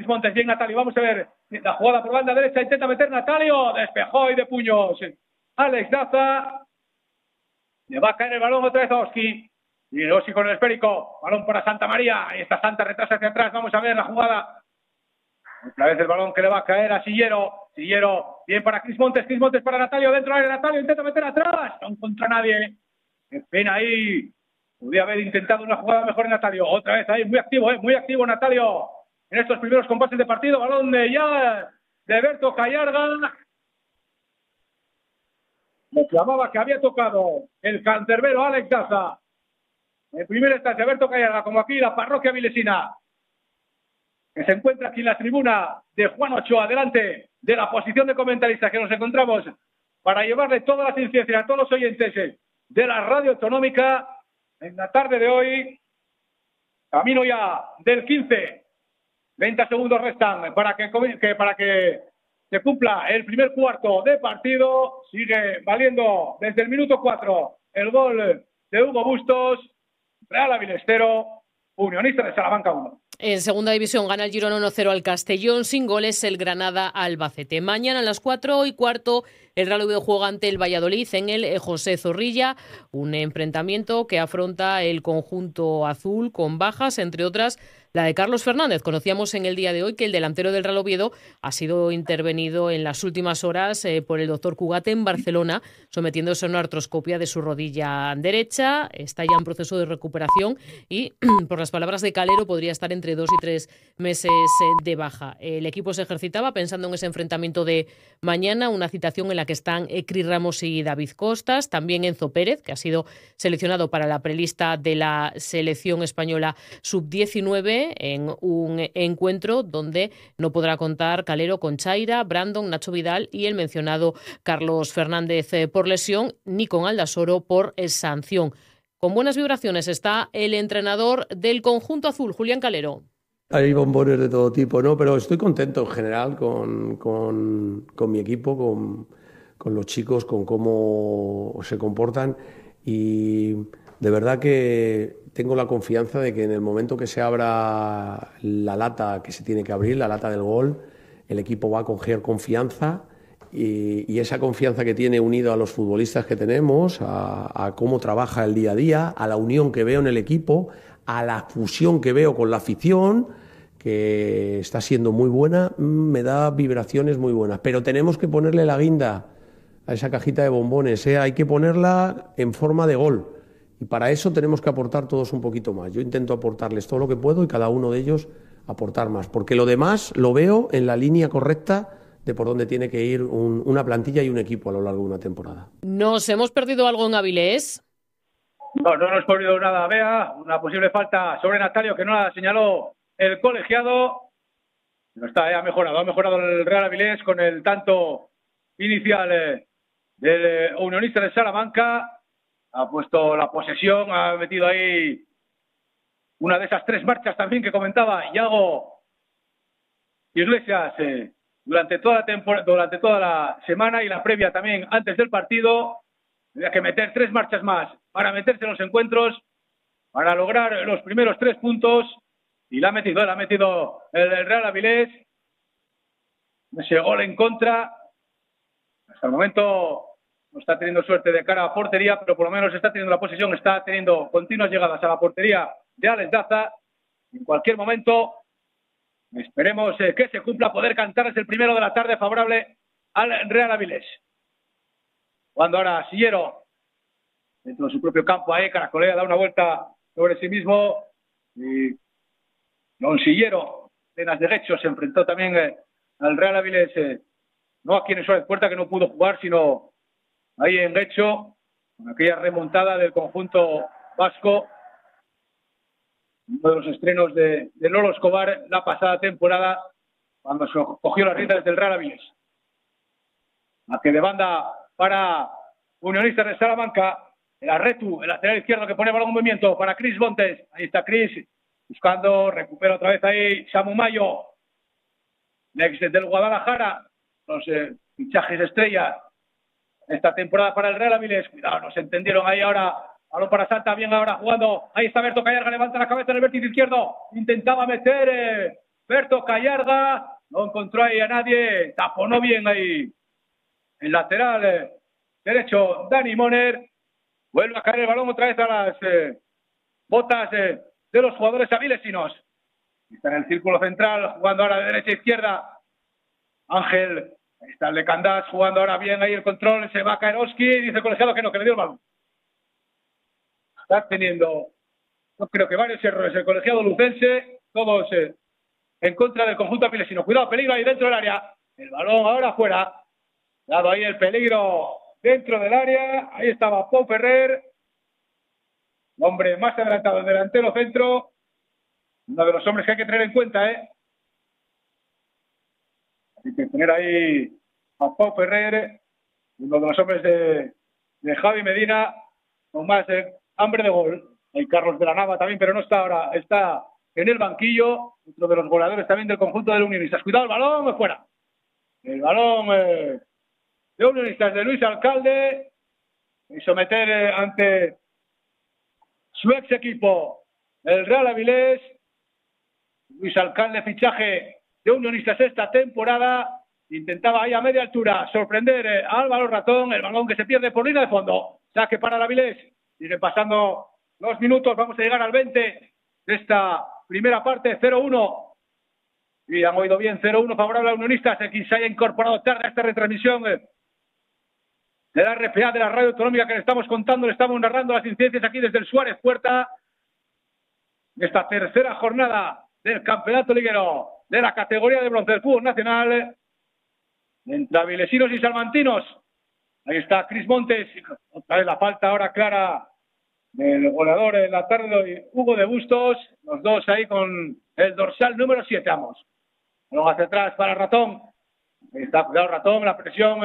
Cris Montes, bien Natalio, vamos a ver la jugada por banda derecha, intenta meter Natalio, despejó y de puños Alex Daza, le va a caer el balón otra vez a Oski, y Oski con el esférico, balón para Santa María, ahí está Santa, retrasa hacia atrás, vamos a ver la jugada, otra vez el balón que le va a caer a Sillero, bien para Cris Montes para Natalio, dentro de Natalio, intenta meter atrás, no encuentra nadie, qué pena ahí, podría haber intentado una jugada mejor en Natalio, otra vez ahí, muy activo Natalio, en estos primeros compases de partido, balón de Berto Callarga, reclamaba que había tocado el cancerbero Alex Daza, en primera instancia Berto Callarga, como aquí la parroquia vilesina, que se encuentra aquí en la tribuna de Juan Ochoa, delante de la posición de comentaristas que nos encontramos para llevarle todas las incidencias a todos los oyentes de la radio autonómica en la tarde de hoy. Camino ya del 15, 20 segundos restan para que se cumpla el primer cuarto de partido. Sigue valiendo desde el minuto 4 el gol de Hugo Bustos. Real Avilés 0, Unionistas de Salamanca 1. En segunda división gana el Girona 1-0 al Castellón, sin goles el Granada Albacete. Mañana a las 4:15 el Real Oviedo juega ante el Valladolid en el José Zorrilla, un enfrentamiento que afronta el conjunto azul con bajas, entre otras la de Carlos Fernández. Conocíamos en el día de hoy que el delantero del Real Oviedo ha sido intervenido en las últimas horas por el doctor Cugate en Barcelona, sometiéndose a una artroscopia de su rodilla derecha. Está ya en proceso de recuperación y, por las palabras de Calero, podría estar entre 2 y 3 meses de baja. El equipo se ejercitaba pensando en ese enfrentamiento de mañana, una citación en la que están Cris Ramos y David Costas, también Enzo Pérez, que ha sido seleccionado para la prelista de la selección española sub-19, en un encuentro donde no podrá contar Calero con Chaira, Brandon, Nacho Vidal y el mencionado Carlos Fernández por lesión, ni con Aldasoro por sanción. Con buenas vibraciones está el entrenador del conjunto azul, Julián Calero. Hay bombones de todo tipo, ¿no? Pero estoy contento en general con mi equipo, con los chicos, con cómo se comportan, y de verdad que tengo la confianza de que en el momento que se abra la lata que se tiene que abrir, la lata del gol, el equipo va a coger confianza, y esa confianza que tiene, unido a los futbolistas que tenemos, a cómo trabaja el día a día, a la unión que veo en el equipo, a la fusión que veo con la afición, que está siendo muy buena, me da vibraciones muy buenas. Pero tenemos que ponerle la guinda a esa cajita de bombones, hay que ponerla en forma de gol. Y para eso tenemos que aportar todos un poquito más. Yo intento aportarles todo lo que puedo y cada uno de ellos aportar más. Porque lo demás lo veo en la línea correcta de por dónde tiene que ir una plantilla y un equipo a lo largo de una temporada. ¿Nos hemos perdido algo en Avilés? No nos hemos perdido nada, Bea. Una posible falta sobre Natalio que no la señaló el colegiado. No está, ha mejorado el Real Avilés con el tanto inicial del Unionista de Salamanca. Ha puesto la posesión, ha metido ahí una de esas 3 marchas también que comentaba Iago Iglesias durante toda la semana y la previa también antes del partido. Había que meter 3 marchas más para meterse en los encuentros, para lograr los primeros 3 puntos, y la ha metido el Real Avilés. Ese gol en contra. Hasta el momento no está teniendo suerte de cara a portería, pero por lo menos está teniendo la posesión, está teniendo continuas llegadas a la portería de Alex Daza. En cualquier momento esperemos que se cumpla, poder cantarles el primero de la tarde favorable al Real Avilés. Cuando ahora Sillero, dentro de su propio campo, ahí caracolea, da una vuelta sobre sí mismo, y Don Sillero, cenas de Guecho, se enfrentó también al Real Avilés, no aquí en Suárez Puerta, que no pudo jugar, sino ahí en Guecho, con aquella remontada del conjunto vasco, uno de los estrenos de Lolo Escobar la pasada temporada, cuando se cogió las riendas del Real Avilés. A que de banda para Unionistas de Salamanca, el Arretu, el lateral izquierdo, que pone balón en movimiento para Cris Montes. Ahí está Cris, buscando, recupera otra vez ahí Samu Mayo, ex del Guadalajara, los fichajes estrella esta temporada para el Real Avilés. Cuidado, nos entendieron ahí ahora. Balón para Santa, bien ahora jugando. Ahí está Berto Callarga, levanta la cabeza en el vértice izquierdo. Intentaba meter Berto Callarga, no encontró ahí a nadie, taponó bien ahí el lateral derecho Dani Moner. Vuelve a caer el balón otra vez a las botas de los jugadores avilesinos. Está en el círculo central, jugando ahora de derecha a izquierda. Ángel, está el de Candás jugando ahora bien ahí el control. Se va a caer Oski, dice el colegiado que no, que le dio el balón. Está teniendo, yo creo que varios errores el colegiado lucense, todos en contra del conjunto avilesino. Cuidado, peligro ahí dentro del área. El balón ahora fuera. Dado ahí el peligro dentro del área. Ahí estaba Pau Ferrer. Hombre más adelantado, el delantero centro. Uno de los hombres que hay que tener en cuenta, Hay que tener ahí a Pau Ferrer, uno de los hombres de Javi Medina, con más hambre de gol. Hay Carlos de la Nava también, pero no está ahora. Está en el banquillo, otro de los goleadores también del conjunto de Unionistas. Cuidado, el balón fuera. El balón de Unionistas de Luis Alcalde. Y someter ante su ex equipo, el Real Avilés. Luis Alcalde, fichaje de Unionistas esta temporada. Intentaba ahí a media altura sorprender a Álvaro Ratón. El balón que se pierde por línea de fondo. Saque para el Avilés. Siguen pasando los minutos. Vamos a llegar al 20 de esta primera parte. 0-1. Y han oído bien. 0-1 favorable a Unionistas. El quien se haya incorporado tarde a esta retransmisión de la RPA de la Radio Autonómica que le estamos contando. Le estamos narrando las incidencias aquí desde el Suárez Puerta. Esta tercera jornada del campeonato liguero de la categoría de bronce del fútbol nacional entre avilesinos y salmantinos. Ahí está Cris Montes, otra vez la falta ahora clara del goleador en la tarde de hoy, Hugo de Bustos, los dos ahí con el dorsal número 7 ambos. Luego hacia atrás para Ratón. Ahí está, cuidado Ratón, la presión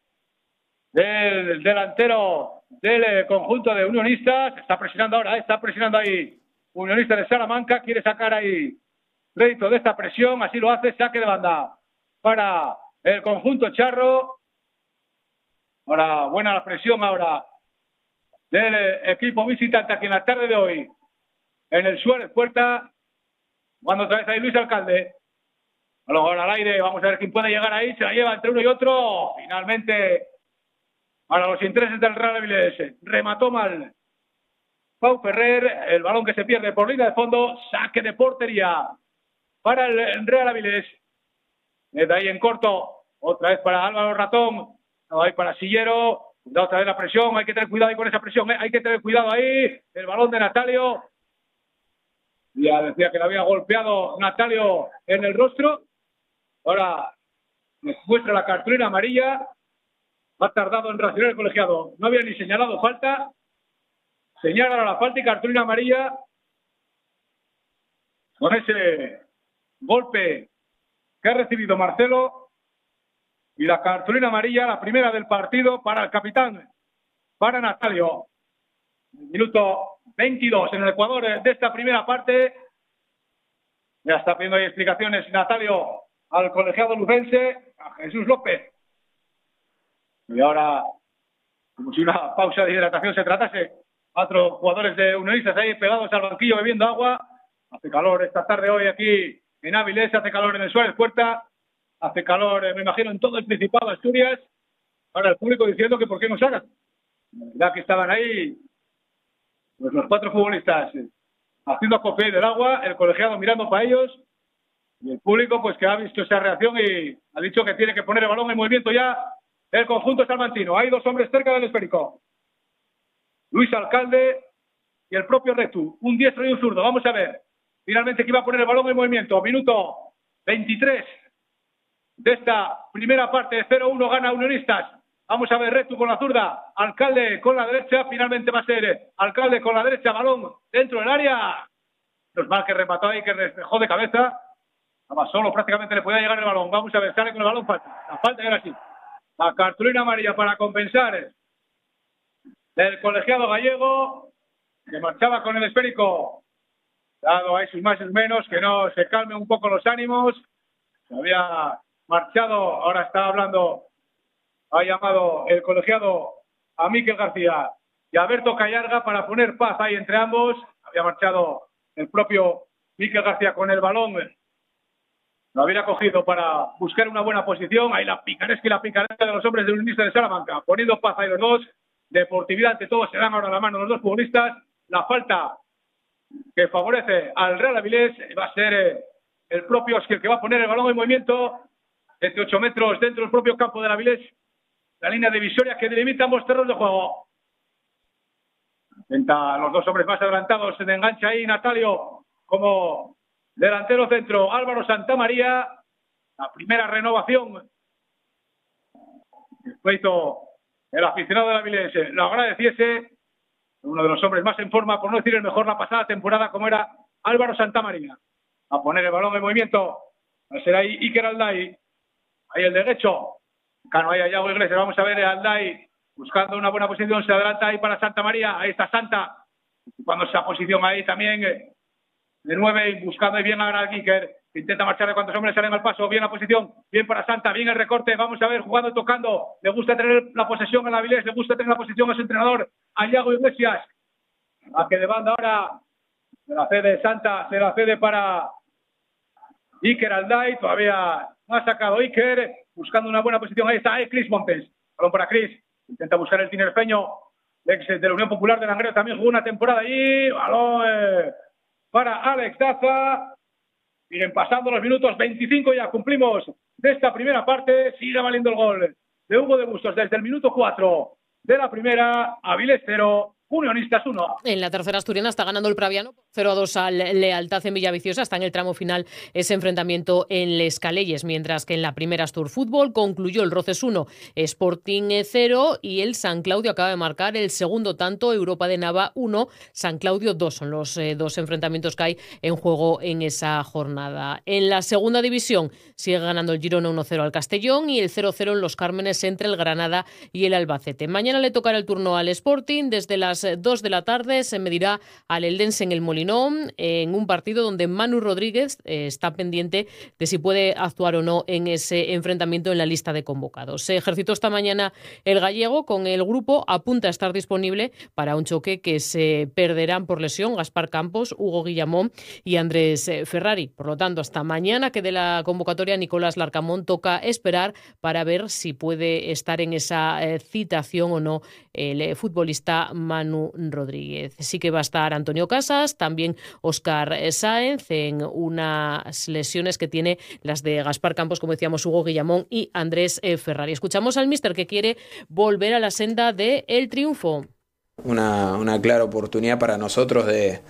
del delantero del conjunto de Unionistas. Está presionando ahora, está presionando ahí Unionistas de Salamanca, quiere sacar ahí rédito de esta presión, así lo hace, saque de banda para el conjunto charro. Ahora, buena la presión ahora del equipo visitante aquí en la tarde de hoy en el Suárez Puerta. Cuando otra vez ahí Luis Alcalde. Ahora al aire, vamos a ver quién puede llegar ahí, se la lleva entre uno y otro. Finalmente, para los intereses del Real Avilés, remató mal Pau Ferrer, el balón que se pierde por línea de fondo, saque de portería para el Real Avilés. Desde ahí en corto, otra vez para Álvaro Ratón, ahí para Sillero, cuidado otra vez la presión, hay que tener cuidado ahí con esa presión, hay que tener cuidado ahí, el balón de Natalio. Ya decía que le había golpeado Natalio en el rostro. Ahora muestra la cartulina amarilla. Ha tardado en reaccionar el colegiado. No había ni señalado falta. Señala la falta y cartulina amarilla. Con ese golpe que ha recibido Marcelo. Y la cartulina amarilla, la primera del partido para el capitán, para Natalio. Minuto 22 en el Ecuador de esta primera parte. Ya está pidiendo ahí explicaciones Natalio al colegiado lucense, a Jesús López. Y ahora, como si una pausa de hidratación se tratase, 4 jugadores de Unionistas ahí pegados al banquillo bebiendo agua. Hace calor esta tarde hoy aquí en Avilés, hace calor en el Suárez Puerta, hace calor, me imagino, en todo el Principado de Asturias. Ahora el público diciendo que por qué no salgan. Ya que estaban ahí pues los 4 futbolistas haciendo acopio del agua, el colegiado mirando para ellos, y el público pues que ha visto esa reacción y ha dicho que tiene que poner el balón en movimiento ya el conjunto salmantino. Hay 2 hombres cerca del esférico. Luis Alcalde y el propio Retu, un diestro y un zurdo. Vamos a ver, finalmente que iba a poner el balón en movimiento. Minuto 23 de esta primera parte, 0-1 gana Unionistas. Vamos a ver, Retu con la zurda, Alcalde con la derecha, finalmente va a ser Alcalde con la derecha, balón dentro del área. No es mal que remató ahí, que despejó de cabeza. Estaba solo, prácticamente le podía llegar el balón. Vamos a ver, sale con el balón, falta. La falta era así. La cartulina amarilla para compensar del colegiado gallego, que marchaba con el esférico. Dado ahí sus más y sus menos, que no se calmen un poco los ánimos. Se había marchado, ahora está hablando. Ha llamado el colegiado a Miquel García y a Berto Callarga para poner paz ahí entre ambos. Había marchado el propio Miquel García con el balón Lo había cogido para buscar una buena posición. Ahí la picaresca de los hombres del Unionista de Salamanca, poniendo paz ahí los dos. Deportividad ante todo, se dan ahora la mano los dos futbolistas. La falta que favorece al Real Avilés va a ser el propio Oscar, que va a poner el balón en movimiento desde 8 metros dentro del propio campo del Avilés. La línea divisoria que delimita ambos terrenos de juego. Intenta los dos hombres más adelantados, se engancha ahí Natalio como delantero centro. Álvaro Santamaría, la primera renovación que hizo el aficionado del Avilés, lo agradeciese. Uno de los hombres más en forma, por no decir el mejor, la pasada temporada, como era Álvaro Santamaría. A poner el balón en movimiento, va a ser ahí Iker Alday, ahí el derecho, Cano ahí a Yago Iglesias. Vamos a ver a Alday buscando una buena posición, se adelanta ahí para Santamaría. Ahí está Santa, ocupando esa posición ahí también de 9, buscando ahí bien a Iker. Intenta marchar de cuantos hombres salen al paso. Bien la posición, bien para Santa, bien el recorte. Vamos a ver, jugando, tocando. Le gusta tener la posesión al Avilés, le gusta tener la posesión a su entrenador, a Yago Iglesias. A que de banda ahora se la cede Santa, se la cede para Iker Alday. Todavía no ha sacado Iker, buscando una buena posición. Ahí está Chris Montes. Balón para Chris. Intenta buscar el tinerfeño, ex de la Unión Popular de Langreo. También jugó una temporada allí. Balón para Alex Daza. Siguen pasando los minutos, 25 ya cumplimos de esta primera parte. Sigue valiendo el gol de Hugo de Bustos desde el minuto 4 de la primera. Avilés 0, Unionistas 1. En la tercera asturiana está ganando el Praviano 0-2 al Lealtad en Villaviciosa. Está en el tramo final ese enfrentamiento en Les Calelles, mientras que en la primera Astur Fútbol concluyó el Roces 1, Sporting 0 y el San Claudio acaba de marcar el segundo tanto. Europa de Nava 1, San Claudio 2. Son los dos enfrentamientos que hay en juego en esa jornada. En la segunda división sigue ganando el Girona 1-0 al Castellón y el 0-0 en Los Cármenes entre el Granada y el Albacete. Mañana le tocará el turno al Sporting. Desde las 2 de la tarde se medirá al Eldense en el Molinón, en un partido donde Manu Rodríguez está pendiente de si puede actuar o no en ese enfrentamiento en la lista de convocados. Se ejercitó esta mañana el gallego con el grupo, apunta a estar disponible para un choque que se perderán por lesión Gaspar Campos, Hugo Guillamón y Andrés Ferrari. Por lo tanto, hasta mañana que de la convocatoria Nicolás Larcamón toca esperar para ver si puede estar en esa citación o no el futbolista Manu Rodríguez. Sí que va a estar Antonio Casas, también Óscar Sáenz, en unas lesiones que tiene las de Gaspar Campos, como decíamos, Hugo Guillamón y Andrés Ferrari. Escuchamos al míster que quiere volver a la senda del triunfo. Una clara oportunidad para nosotros de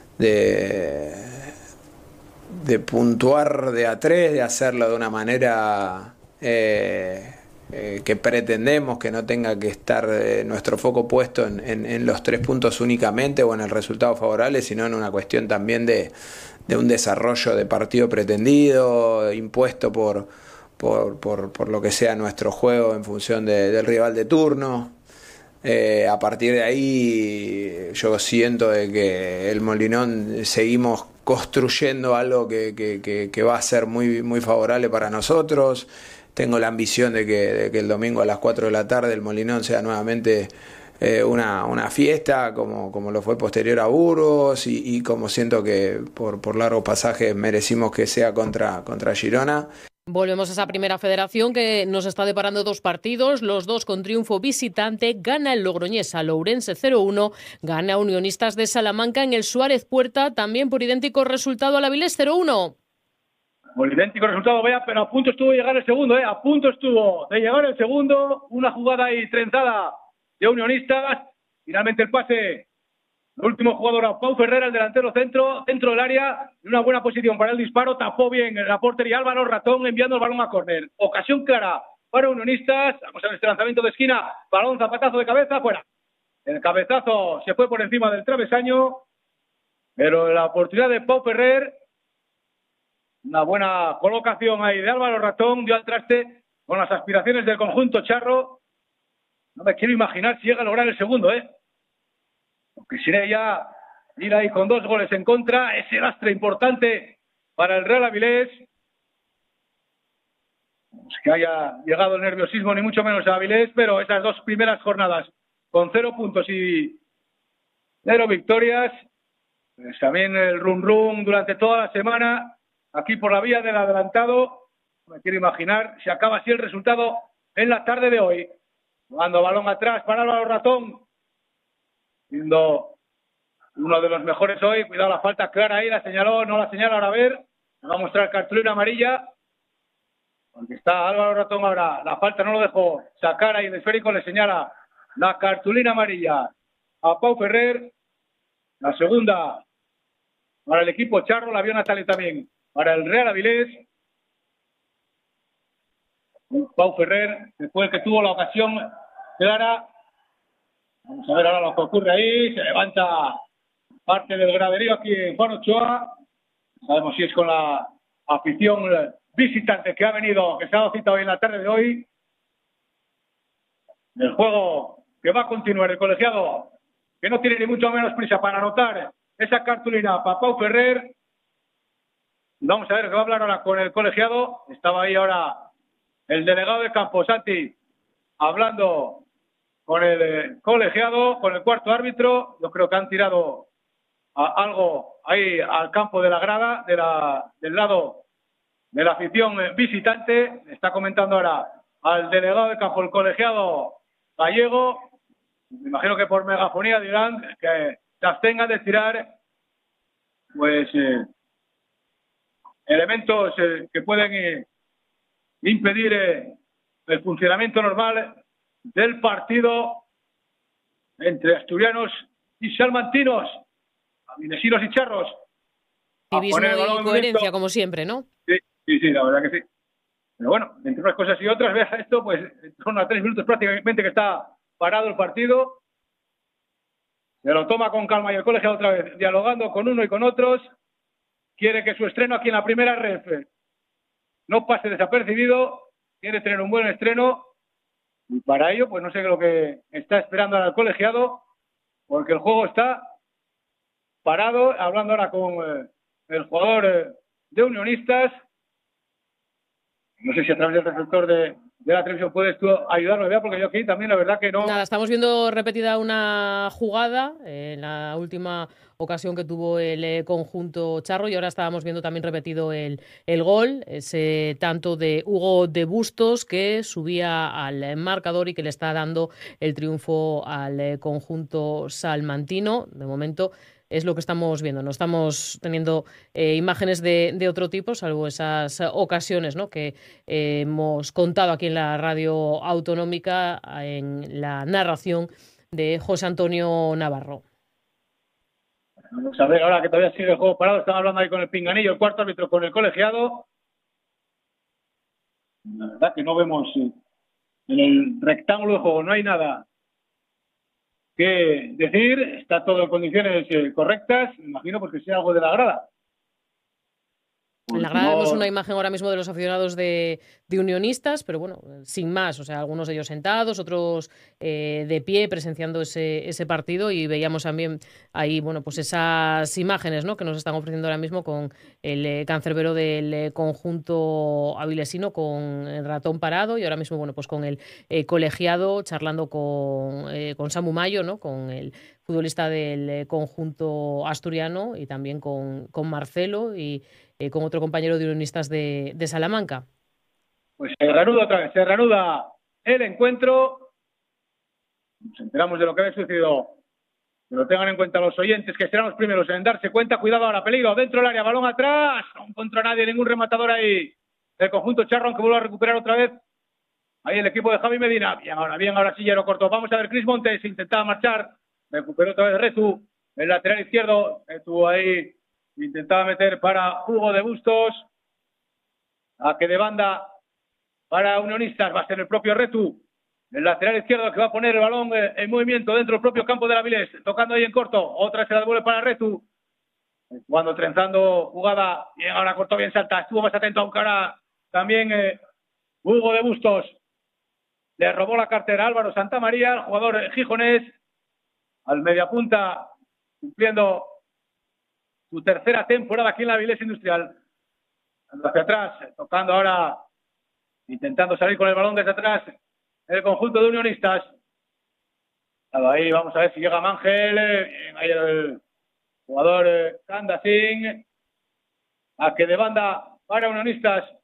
puntuar de a 3, de hacerlo de una manera que pretendemos, que no tenga que estar nuestro foco puesto en los 3 puntos únicamente o en el resultado favorable, sino en una cuestión también de un desarrollo de partido pretendido, impuesto por lo que sea nuestro juego en función del rival de turno. A partir de ahí yo siento de que el Molinón seguimos construyendo algo que va a ser muy, muy favorable para nosotros. Tengo la ambición de que el domingo a las 4 de la tarde el Molinón sea nuevamente una fiesta, como lo fue posterior a Burgos y como siento que por largos pasajes merecimos que sea contra Girona. Volvemos a esa primera federación que nos está deparando 2 partidos, los 2 con triunfo visitante. Gana el Logroñés a Lourense 0-1, gana Unionistas de Salamanca en el Suárez Puerta, también por idéntico resultado al Avilés 0-1. Por idéntico resultado, vea, pero a punto estuvo de llegar el segundo, a punto estuvo de llegar el segundo. Una jugada ahí trenzada de Unionistas. Finalmente el pase, el último jugador a Pau Ferrer, el delantero centro del área, en una buena posición para el disparo, tapó bien la portería Álvaro Ratón, enviando el balón a córner. Ocasión clara para Unionistas. Vamos a ver este lanzamiento de esquina, balón, zapatazo de cabeza, fuera. El cabezazo se fue por encima del travesaño, pero la oportunidad de Pau Ferrer, una buena colocación ahí de Álvaro Ratón, dio al traste con las aspiraciones del conjunto charro. No me quiero imaginar si llega a lograr el segundo, Porque sería ya ir ahí con 2 goles en contra, ese lastre importante para el Real Avilés. No es que haya llegado el nerviosismo ni mucho menos a Avilés, pero esas 2 primeras jornadas con 0 puntos y 0 victorias, pues también el rum durante toda la semana aquí por la vía del adelantado. No me quiero imaginar si acaba así el resultado en la tarde de hoy. Jugando balón atrás para Álvaro Ratón, siendo uno de los mejores hoy. Cuidado, la falta clara ahí, la señaló, no la señala, ahora a ver. Nos va a mostrar cartulina amarilla, porque está Álvaro Ratón ahora. La falta no lo dejó sacar ahí, el esférico le señala la cartulina amarilla a Pau Ferrer. La segunda para el equipo charro, la vio Natali también para el Real Avilés. Pau Ferrer, que fue el que tuvo la ocasión clara. Vamos a ver ahora lo que ocurre ahí. Se levanta parte del graderío aquí en Juan Ochoa. No sabemos si es con la afición visitante que ha venido, que se ha dado cita hoy en la tarde de hoy. El juego que va a continuar, el colegiado, que no tiene ni mucho menos prisa para anotar esa cartulina para Pau Ferrer. Vamos a ver qué va a hablar ahora con el colegiado. Estaba ahí ahora el delegado de campo, Santi, hablando con el colegiado, con el cuarto árbitro. Yo creo que han tirado algo ahí al campo de la grada, del lado de la afición visitante. Está comentando ahora al delegado de campo, el colegiado gallego. Me imagino que por megafonía dirán que se abstengan de tirar pues elementos que pueden impedir el funcionamiento normal del partido entre asturianos y salmantinos, avilesinos y charros. Civismo y coherencia, como siempre, ¿no? Sí, la verdad que sí. Pero bueno, entre unas cosas y otras, vea esto, pues son a 3 minutos prácticamente que está parado el partido. Se lo toma con calma y el colegiado otra vez, dialogando con uno y con otros. Quiere que su estreno aquí en la primera ref no pase desapercibido. Quiere tener un buen estreno. Y para ello, pues no sé lo que está esperando ahora el colegiado, porque el juego está parado. Hablando ahora con el jugador de Unionistas. No sé si a través del receptor de la televisión puedes tú ayudarme, ¿verdad? Porque yo aquí también la verdad que no... Nada, estamos viendo repetida una jugada en la última ocasión que tuvo el conjunto charro, y ahora estábamos viendo también repetido el gol, ese tanto de Hugo de Bustos que subía al marcador y que le está dando el triunfo al conjunto salmantino. De momento es lo que estamos viendo. No estamos teniendo imágenes de otro tipo, salvo esas ocasiones, ¿no?, que hemos contado aquí en la radio autonómica en la narración de José Antonio Navarro. Vamos a ver ahora que todavía sigue el juego parado. Están hablando ahí con el pinganillo, el cuarto árbitro, con el colegiado. La verdad que no vemos en el rectángulo de juego, no hay nada que decir. Está todo en condiciones correctas. Me imagino porque sea algo de la grada. En la grada vemos una imagen ahora mismo de los aficionados de Unionistas, pero bueno, sin más. O sea, algunos de ellos sentados, otros de pie, presenciando ese partido, y veíamos también ahí, bueno, pues esas imágenes, ¿no?, que nos están ofreciendo ahora mismo con el cancerbero del conjunto avilesino, con el ratón parado, y ahora mismo, bueno, pues con el colegiado charlando con Samu Mayo, ¿no?, con el futbolista del conjunto asturiano, y también con Marcelo y con otro compañero de Unionistas de Salamanca. Pues se reanuda otra vez, se reanuda el encuentro. Nos enteramos de lo que ha sucedido. Que lo tengan en cuenta los oyentes, que serán los primeros en darse cuenta. Cuidado ahora, peligro dentro del área, balón atrás. No encontró nadie, ningún rematador ahí del conjunto charro, que vuelve a recuperar otra vez ahí el equipo de Javi Medina. Bien, ahora sí ya lo cortó. Vamos a ver, Cris Montes intentaba marchar. Recuperó otra vez Rezu, el lateral izquierdo. Estuvo ahí, intentaba meter para Hugo de Bustos. A que de banda para Unionistas va a ser el propio Retu, el lateral izquierdo, que va a poner el balón en movimiento dentro del propio campo de la Avilés, tocando ahí en corto. Otra se la devuelve para Retu, jugando, trenzando jugada. Bien, ahora cortó bien, salta, estuvo más atento, aunque ahora también Hugo de Bustos le robó la cartera a Álvaro Santamaría, el jugador gijonés, al mediapunta, cumpliendo su tercera temporada aquí en la Avilés Industrial. Hacia atrás, tocando ahora, intentando salir con el balón desde atrás el conjunto de Unionistas. Ahí vamos a ver si llega Mangel. Ahí el jugador Kanda Singh. a que de banda para Unionistas